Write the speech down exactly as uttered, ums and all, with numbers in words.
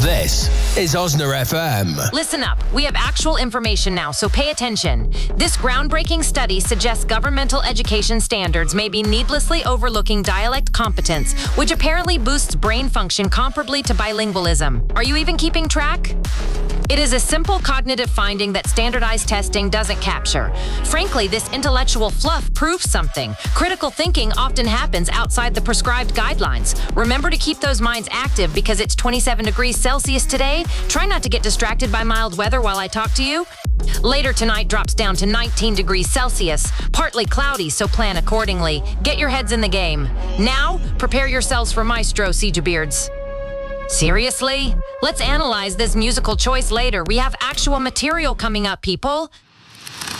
This is Osna F M. Listen up. We have actual information now, so pay attention. This groundbreaking study suggests governmental education standards may be needlessly overlooking dialect competence, which apparently boosts brain function comparably to bilingualism. Are you even keeping track? It is a simple cognitive finding that standardized testing doesn't capture. Frankly, this intellectual fluff proves something. Critical thinking often happens outside the prescribed guidelines. Remember to keep those minds active because it's twenty-seven degrees Celsius today. Try not to get distracted by mild weather while I talk to you. Later tonight drops down to nineteen degrees Celsius. Partly cloudy, so plan accordingly. Get your heads in the game. Now, prepare yourselves for Maestro, Siege Beards. Seriously? Let's analyze this musical choice later. We have actual material coming up, people.